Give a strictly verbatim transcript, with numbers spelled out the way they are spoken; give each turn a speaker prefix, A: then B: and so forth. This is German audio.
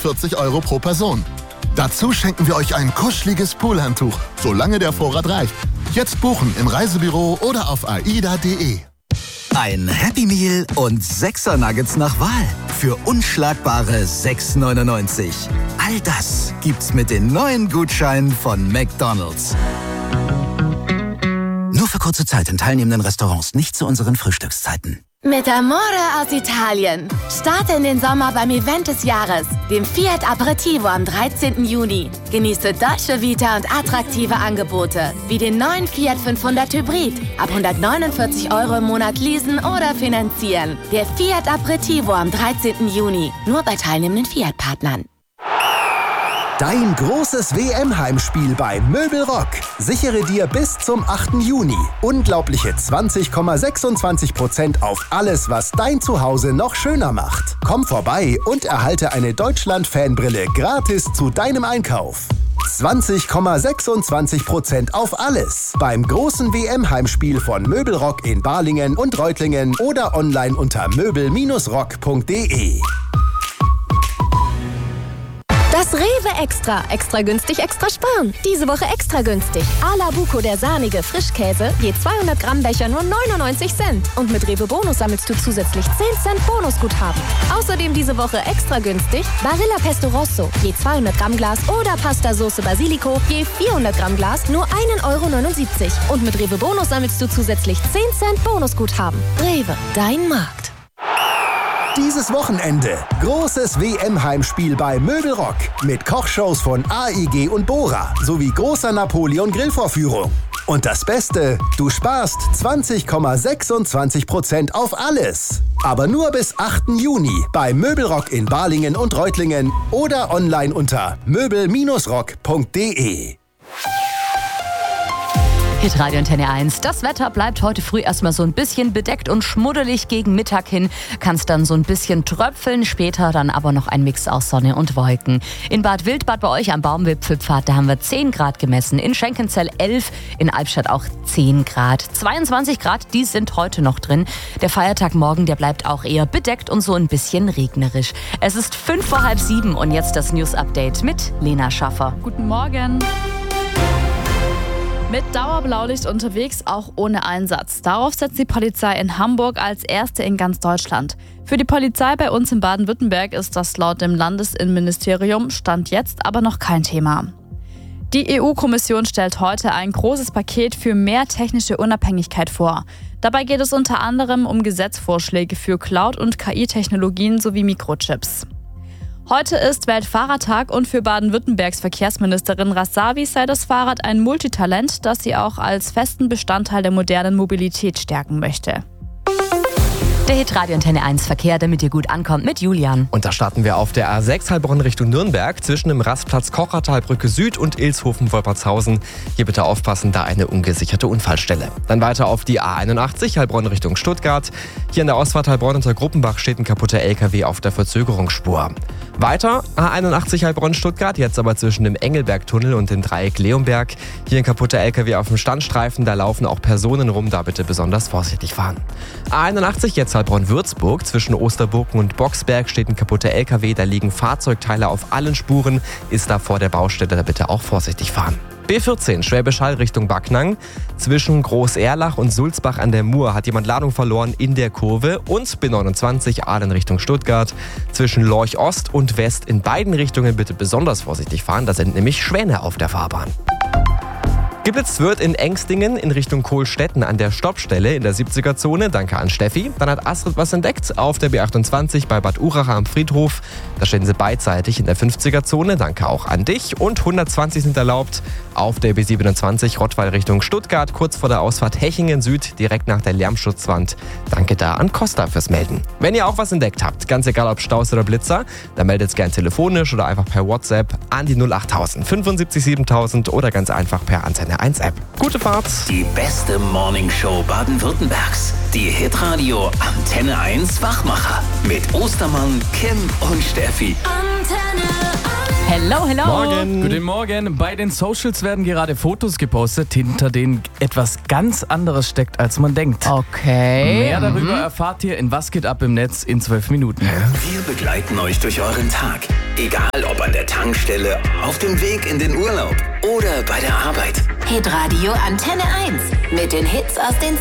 A: neunundvierzig Euro pro Person. Dazu schenken wir euch ein kuscheliges Poolhandtuch, solange der Vorrat reicht. Jetzt buchen im Reisebüro oder auf aida punkt de.
B: Ein Happy Meal und sechser Nuggets nach Wahl für unschlagbare sechs neunundneunzig. All das gibt's mit den neuen Gutscheinen von McDonald's. Nur für kurze Zeit in teilnehmenden Restaurants, nicht zu unseren Frühstückszeiten.
C: Mit Amore aus Italien. Starte in den Sommer beim Event des Jahres, dem Fiat Aperitivo am dreizehnten Juni. Genieße Dolce Vita und attraktive Angebote, wie den neuen Fiat fünfhundert Hybrid. Ab hundertneunundvierzig Euro im Monat leasen oder finanzieren. Der Fiat Aperitivo am dreizehnten Juni. Nur bei teilnehmenden Fiat-Partnern.
D: Dein großes W M-Heimspiel bei Möbelrock. Sichere dir bis zum achten Juni unglaubliche zwanzig Komma sechsundzwanzig Prozent auf alles, was dein Zuhause noch schöner macht. Komm vorbei und erhalte eine Deutschland-Fanbrille gratis zu deinem Einkauf. zwanzig Komma sechsundzwanzig Prozent auf alles beim großen W M-Heimspiel von Möbelrock in Balingen und Reutlingen oder online unter möbel rock punkt de.
E: Das Rewe Extra. Extra günstig, extra sparen. Diese Woche extra günstig. A la Buco, der sahnige Frischkäse. Je zweihundert Gramm Becher nur neunundneunzig Cent. Und mit Rewe Bonus sammelst du zusätzlich zehn Cent Bonusguthaben. Außerdem diese Woche extra günstig Barilla Pesto Rosso. Je zweihundert Gramm Glas oder Pasta Soße Basilico. Je vierhundert Gramm Glas nur ein Euro neunundsiebzig. Und mit Rewe Bonus sammelst du zusätzlich zehn Cent Bonusguthaben. Rewe, dein Markt.
D: Dieses Wochenende großes W M-Heimspiel bei Möbelrock mit Kochshows von A I G und Bora sowie großer Napoleon-Grillvorführung. Und das Beste, du sparst zwanzig Komma sechsundzwanzig Prozent auf alles. Aber nur bis achten Juni bei Möbelrock in Balingen und Reutlingen oder online unter möbel rock punkt de.
F: Hitradio Antenne eins. Das Wetter bleibt heute früh erstmal so ein bisschen bedeckt und schmuddelig. Gegen Mittag hin kann es dann so ein bisschen tröpfeln. Später dann aber noch ein Mix aus Sonne und Wolken. In Bad Wildbad bei euch am Baumwipfelpfad, da haben wir zehn Grad gemessen. In Schenkenzell elf, in Albstadt auch zehn Grad. zweiundzwanzig Grad, die sind heute noch drin. Der Feiertag morgen, der bleibt auch eher bedeckt und so ein bisschen regnerisch. Es ist fünf vor halb sieben und jetzt das News-Update mit Lena Schaffer.
G: Guten Morgen. Mit Dauerblaulicht unterwegs, auch ohne Einsatz. Darauf setzt die Polizei in Hamburg als erste in ganz Deutschland. Für die Polizei bei uns in Baden-Württemberg ist das laut dem Landesinnenministerium Stand jetzt aber noch kein Thema. Die E U-Kommission stellt heute ein großes Paket für mehr technische Unabhängigkeit vor. Dabei geht es unter anderem um Gesetzvorschläge für Cloud- und K I-Technologien sowie Mikrochips. Heute ist Weltfahrradtag und für Baden-Württembergs Verkehrsministerin Rasavi sei das Fahrrad ein Multitalent, das sie auch als festen Bestandteil der modernen Mobilität stärken möchte.
F: Der Hitradio Antenne eins Verkehr, damit ihr gut ankommt, mit Julian.
H: Und da starten wir auf der A sechs Heilbronn Richtung Nürnberg zwischen dem Rastplatz Kochertalbrücke Süd und Ilshofen-Wolpertshausen. Hier bitte aufpassen, da eine ungesicherte Unfallstelle. Dann weiter auf die A einundachtzig Heilbronn Richtung Stuttgart. Hier in der Ausfahrt Heilbronn unter Gruppenbach steht ein kaputter L K W auf der Verzögerungsspur. Weiter A einundachtzig Heilbronn-Stuttgart, jetzt aber zwischen dem Engelbergtunnel und dem Dreieck Leonberg. Hier ein kaputter L K W auf dem Standstreifen, da laufen auch Personen rum, da bitte besonders vorsichtig fahren. A einundachtzig jetzt Heilbronn-Würzburg, zwischen Osterburgen und Boxberg steht ein kaputter L K W, da liegen Fahrzeugteile auf allen Spuren, ist da vor der Baustelle, da bitte auch vorsichtig fahren. B vierzehn Schwäbisch Hall Richtung Backnang. Zwischen Groß-Erlach und Sulzbach an der Mur hat jemand Ladung verloren in der Kurve. Und B neunundzwanzig Aalen Richtung Stuttgart. Zwischen Lorch Ost und West in beiden Richtungen bitte besonders vorsichtig fahren. Da sind nämlich Schwäne auf der Fahrbahn. Geblitzt wird in Engstingen in Richtung Kohlstetten an der Stoppstelle in der siebziger-Zone. Danke an Steffi. Dann hat Astrid was entdeckt auf der B achtundzwanzig bei Bad Uracher am Friedhof. Da stehen sie beidseitig in der fünfziger-Zone. Danke auch an dich. Und hundertzwanzig sind erlaubt auf der B siebenundzwanzig Rottweil Richtung Stuttgart, kurz vor der Ausfahrt Hechingen Süd, direkt nach der Lärmschutzwand. Danke da an Costa fürs Melden. Wenn ihr auch was entdeckt habt, ganz egal ob Staus oder Blitzer, dann meldet gern telefonisch oder einfach per WhatsApp an die null achttausend fünfundsiebzig siebentausend oder ganz einfach per Antenne eins App. Gute Fahrt!
B: Die beste Morningshow Baden-Württembergs. Die Hitradio Antenne eins Wachmacher. Mit Ostermann, Kim und Steffi.
G: Antenne eins. Hello, hello.
I: Morgen. Guten Morgen. Bei den Socials werden gerade Fotos gepostet, hinter denen etwas ganz anderes steckt, als man denkt.
F: Okay.
I: Mehr darüber mhm. erfahrt ihr in Was geht ab im Netz in zwölf Minuten.
B: Wir begleiten euch durch euren Tag. Egal
J: an der Tankstelle, auf dem Weg in den Urlaub oder bei der Arbeit.
C: Hitradio Antenne eins mit den Hits aus den